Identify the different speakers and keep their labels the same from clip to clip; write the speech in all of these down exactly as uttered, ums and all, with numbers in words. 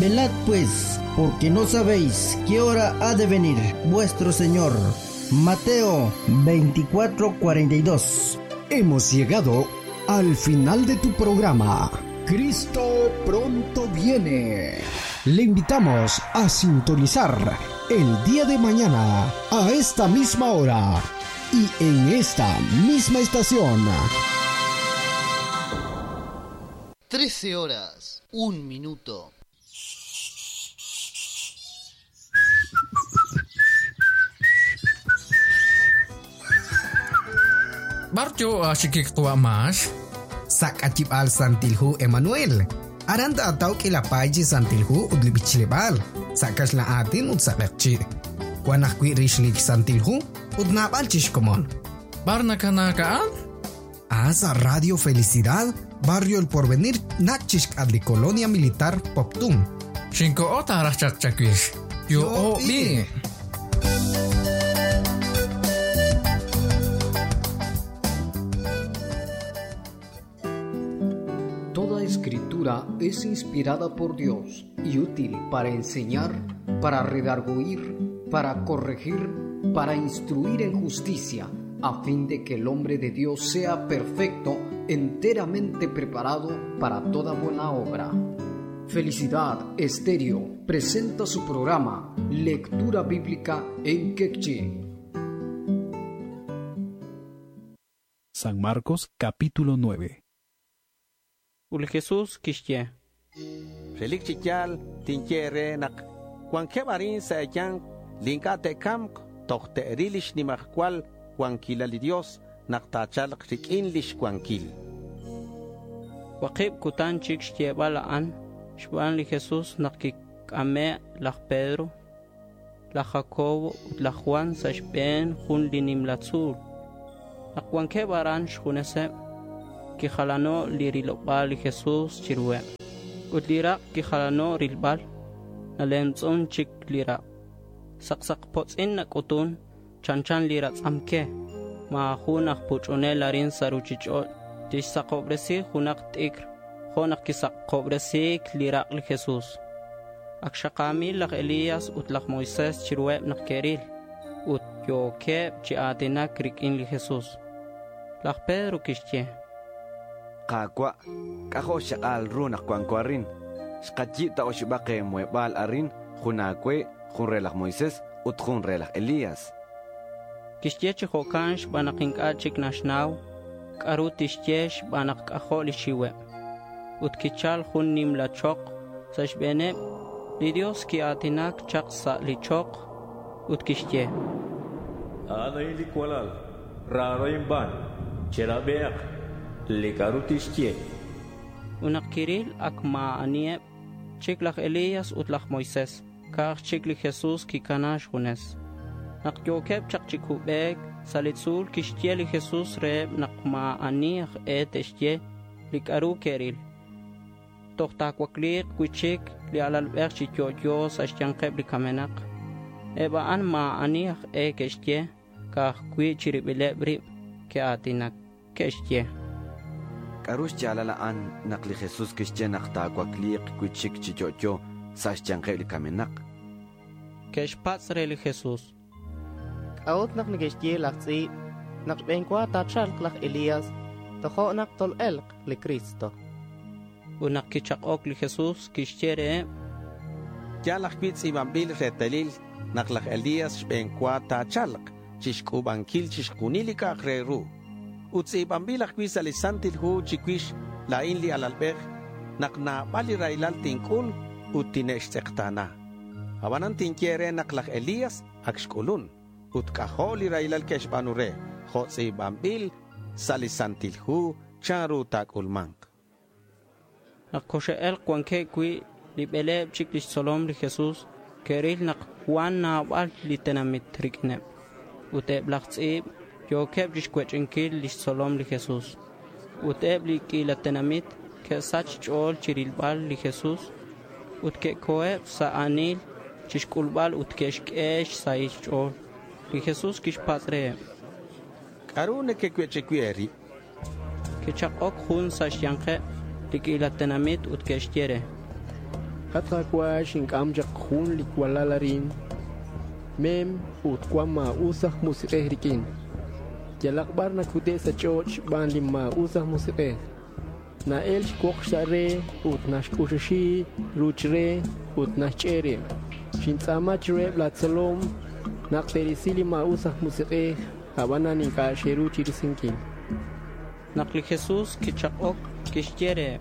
Speaker 1: Velad pues, porque no sabéis qué hora ha de venir vuestro Señor. Mateo veinticuatro cuarenta y dos.
Speaker 2: Hemos llegado al final de tu programa. Cristo pronto viene. Le invitamos a sintonizar el día de mañana a esta misma hora y en esta misma estación.
Speaker 3: trece horas, un minuto.
Speaker 4: Barjo asyik tua mas.
Speaker 5: Sak acip al santilhu Emmanuel. Aranda atau kila paji santilhu udli bichlebal. Sakas la atin ud sakakci. Wanah kwi rishlik santilhu ud nabal chishkomon.
Speaker 4: Barna kanakaan?
Speaker 5: Asa Radio Felicidad, Barrio El Porvenir, nachishk adli Colonia Militar Poptum.
Speaker 4: Shinko ota rachak chakwish. Yo o bi.
Speaker 2: Toda escritura es inspirada por Dios y útil para enseñar, para redarguir, para corregir, para instruir en justicia, a fin de que el hombre de Dios sea perfecto, enteramente preparado para toda buena obra. Felicidad Estéreo presenta su programa Lectura Bíblica en Quechua.
Speaker 6: San Marcos capítulo nueve.
Speaker 7: Ul Jesús kishye.
Speaker 8: Relik chikyal tinkyere nak kwan kebarin sa yang linkate kam tohte erilish ni mahkwal kwan kilali Dios nak tachal krikin lish kwan kil.
Speaker 7: Waqib kutan chik shye balaan shwan li Jesús nak kikame lach Pedro la Jacobo la Juan sa shben hun linim latzul nak kwan kebaran shunese ki khalano lirilobal Jesús chirwe utlira ki khalano rilbal nalentzon chik lira saksak potsin nakutun chanchan lira tsamke ma hunak puchone larin saruchichol tish sakobresi hunak tikr hunak ki sakobresi lira Jesús akshaqami lak Elías utlak Moisés chirwe nakkeril ut yoke chi atina krikin li Jesús lak Pedro kishye
Speaker 9: Kakwa, kaho shakal runak kwankwarin. Skajita o shibake muebal arin, junakwe, junrelak Moisés, ut junrelak Elías.
Speaker 7: Kishtieche hokansh banaking achik nashnaw, karutishtiesh banak aho lishiwe. Ut kichal hun nim la chok, sashbene, li Dios ki atinak chak sa li chok, ut kishtye.
Speaker 10: Ana ili kwalal, raroyin ban, cherabeak. Likarutishtie.
Speaker 7: Unak Kiril akma anie chiklak Elías utlak Moisés. Kach chikli Jesús ki kanash hunes. Nak yokeb chak chikubek salitzul kishtie li Jesús reb nakma aniach et eshtie likaru Kiril. Tohta kwaklik kuchik li alal berchi yoyo sa shtiankeb li kamenak. Eba an ma aniach e keshtie kach kui chiribilebri ke atinak keshtie.
Speaker 9: Karush chalalaan nakli Jesús kishche nakta kwakliq kuchik chichocho sashchankeli kamenak.
Speaker 7: Keshpats reli Jesús.
Speaker 11: Aut nak nigeshtie lachzi nak benkwa tachal klak Elías taho nak tol elk li Cristo.
Speaker 7: Unak kichakok li Jesús kishtiere.
Speaker 8: Ya lakbitz ibambil retelil naklak Elías benkwa tachal chishkubankil chishkunilika kreru. Utsi bambilak kwis alisantil hu chikwish la inli alalbeg nakna bali railal tinkul utinesh tektana. Abanan tinkiere naklak Elías akshkulun utkaholi railal keshbanure hotsi bambil salisantil hu charu takulmank.
Speaker 7: Nakoshe el kwanke kwi libeleb chiklish solom li Jesús keril nak Juan na bal litenamit rikne. Uteb lachtsi Yokeb jishkwechinkil lish solom li Jesús. Uteb li kilatenamit ke sach chol chirilbal li Jesús. Utke koeb sa anil chishkulbal utkeshkesh sa ish chol li Jesús kish patre.
Speaker 8: Karune ke kwechikweri.
Speaker 7: Ke chakok hun sa shyanke li kilatenamit utkeshtiere.
Speaker 12: Katrakwash in kamjak hun likwalalarin. Mem ut kwama usah musik rikin. Jalakbar na kude sa church ban lima usah musik. Na el shkok share ut nash kushashi ruchre ut nash chere. Shintsama chere blatsalom nakterisili ma usah musik. Habana ni ka sheru chirisinkin.
Speaker 7: Nakli Jesus kichakok kishjere.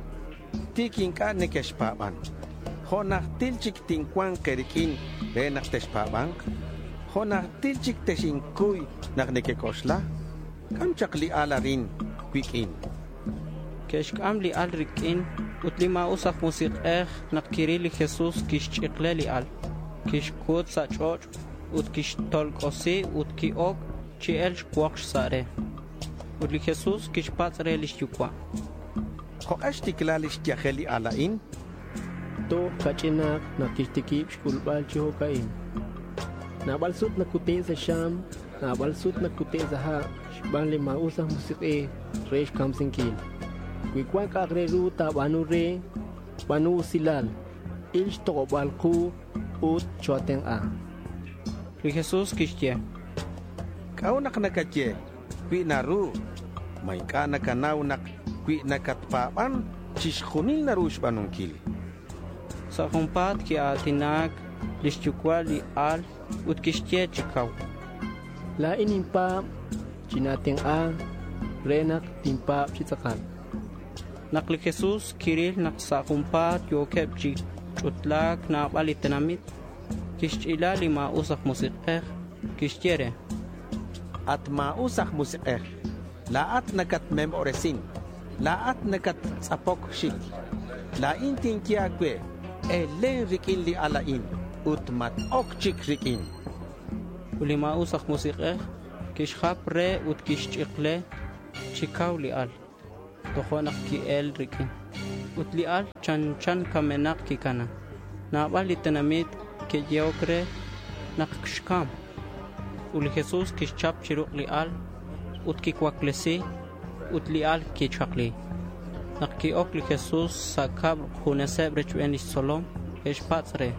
Speaker 8: Tikin ka nekeshpaban. Honah tilchik tinkwan kerikin re nakteshpaban. Honah tilchik teshinkuy naknekekosla. Kam chakli alarin quikin.
Speaker 7: Keshkam li al rikin utlima usak musik eh nakirili Jesus kishchikleli al. Kishkut sa choch ut kishtolkosi ut kiok chi el shkwaksh sare. Utli Jesus kishpats relish yukwa.
Speaker 8: Hokash tiklalish tiacheli alain.
Speaker 12: To kachinak na kishtikip shkulbal chihokain. Nabalsut na kute sa sham, nabalsut na kute sa ha, shban lima usah musik e, resh kamsingkin. Kwikwan kakreru tabanu re, banu silal, ilch tokobalku ut choteng a.
Speaker 7: Utli Jesus kishye.
Speaker 8: Kau nak nakatye, kwi naru, may ka nakanaw nak kwi nakatpapan, chishkunil na rush banungkil.
Speaker 7: Sa kumpat ki atinag, listyukwa li al, ut kishye chikaw.
Speaker 12: La inimpa, chinating a, renak timpa chitsakan.
Speaker 7: Nakli Jesus kiril nak sa kumpat yokep chi chutlak na balitanamit, kishila li mausak musik eh, kishyere.
Speaker 8: At mausak musik eh, laat nakat memoresin, laat nakat sapok shik, lain tingkia kwe, elen rikin li alain, utmat ok chik rikin.
Speaker 7: Uli mausak musik eh, kishhap re ut kishchikle, chikaw li al, tohonak ki el rikin. Ut li al chan chan kamenak kikana, na balitanamit ke yeokre nakshkam. Uli Jesus kishchap chiruk li al, ut kikwaklesi, ut li al kichakli. Nakkiok li Jesus sakab huneseb rechuen solom, eshpatsre.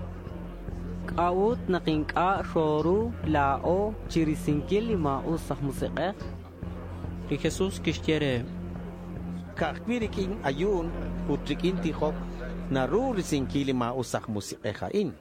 Speaker 13: Kawut nakinka shoru lao chirisinkil ma usah musik.
Speaker 7: Li Jesus kishtiere.
Speaker 8: Kakwiriking ayun, utrikin tihok, naru risinkil ma usah musik hain.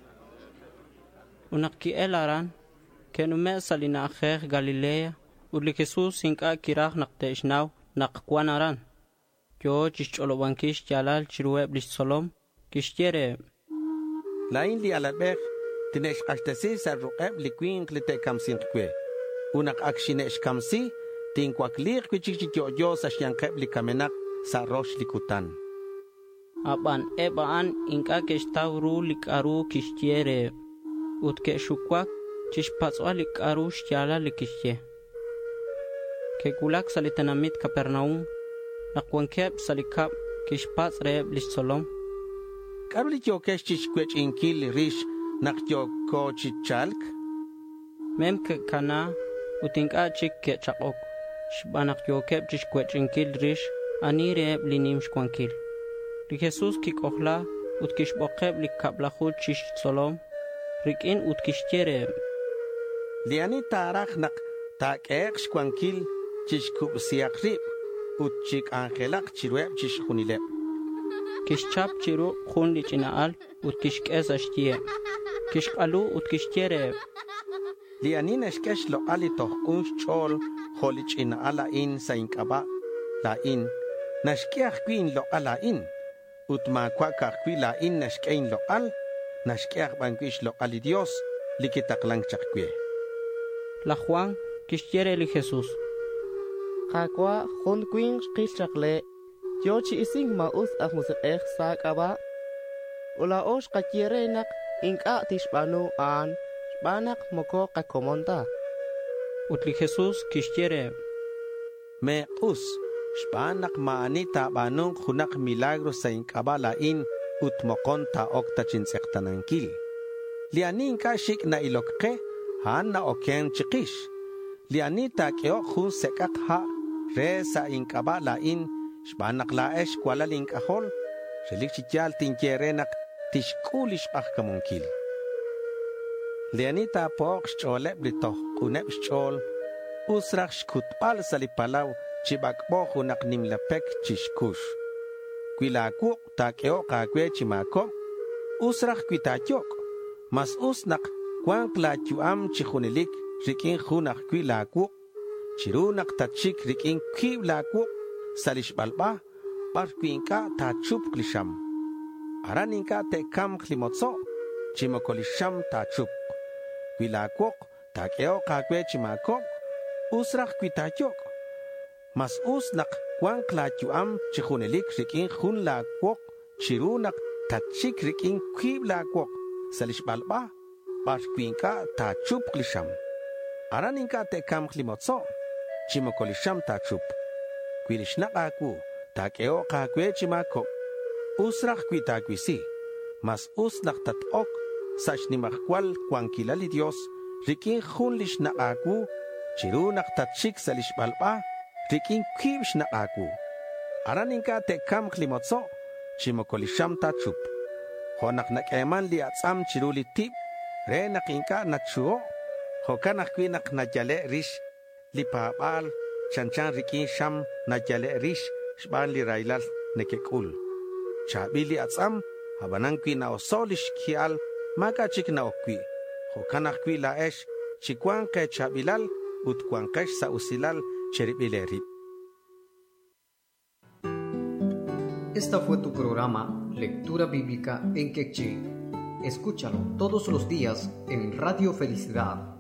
Speaker 7: Unakki elaran, kenume salina akher Galilea, uli Jesus sinka kirach nakteishnaw nakkwanaran. Yo chicholobankish jalal chirueb solom, kishtiere.
Speaker 8: Lain li alabek, tinesh ashtasi sa rueb liquin klite kamsin kwe. Unak akshinesh kamsi, tinkwaklir kwichichityo yo sa syankeb likamenak sa rosh likutan.
Speaker 7: Aban ebaan inka kestawru likaru kishtiere. Utke shukwak chishpatswa likaru shyala likishye. Kekulak salitanamit Kapernaum, nakwankeb salikap kishpats reeb lisolom.
Speaker 8: Karulik yo kesh kwech inkil rish nakyo ko chichalk.
Speaker 7: Mem ke kana utinka chik ke chakok. Shbanak yo keb chish kwech inkil rish ani reeb linim shkwankil. Li Jesus kikohla utkish bokeb likablachul chish solom. Rikin utkishtiere.
Speaker 8: Liani tarak nak tak ek shkwankil chish kub siakrib. Utchik angelak chirueb chish hunileb.
Speaker 7: Kishchap chiru hun li chinaal utkishk esashtie. Kishkalu utkishtiere.
Speaker 8: Lianin eshkesh lo ali toh unsh chol holich in ala in sa inkaba la in. Nashkiach queen lo ala in. Utma kwakach kwi la in nashkein lo al. Nashkiach banquish lo ali Dios likitaklang chakwe.
Speaker 7: La Juan kishtiere li Jesus.
Speaker 11: Kakwa hun queen kishakle. Yo chi ising maus af musik eh sakaba. Ula osh kakiere nak inka tishbanu an. Banak moko kakomonta.
Speaker 7: Utli Jesus kishtiere.
Speaker 8: Me us. Shbanak maanita banong hunak milagro sa inkaba lain utmokonta okta chinsektanangkil. Lianin ka shik na ilokke han na oken chikish. Lianita keo hun sekak ha re sa inkaba lain shbanak laesh kwala linkahol. Shilik chikyal tinkerenak tishkulish ahkamunkil. Leanita poq xoleb litoh kuneb xol usrach xkutpal salipalaw chibakboh unak nimlapek chishkush. Kwilaku takeo kakwe chimako usrach kwitakyok mas usnak kwank la chuam chihunilik rikin hunak kwilaku chirunak tachik rikin kwiblaku salish balba parkwinka tachup klisham araninka te kam klimotso chimokolisham tachup kwilakok takeo kakwe chimako usrach kwitakyok mas usnak kwank la chuam chihunilik rikin hun la kwok chirunak tachik rikin kwiblakwok salish balba parkwinka tachup klisham araninka te kam klimotso chimokolisham tachup kwilishnaku takeo kakwe chimako usrach kwitakwisi mas usnak tatok sachnimakwal kwankilali Dios rikin hunlish naaku chirunak tachik salish balba rikin kwibsh naaku araninka te kam klimotso chimokolisham tachup honak nakeman li atsam chiruli tip re nakinka nachuo hokanak kwinak najale rish li paabal chanchan rikin sham najale rish shban li railal nekekul chabili atsam habanang kwi na osolish kial maka chik na okwi hokanak kwi la esh chikwan ke chabilal utkwan kesh sa usilal cheribilerip.
Speaker 2: Esta fue tu programa Lectura Bíblica en Quechí. Escúchalo todos los días en Radio Felicidad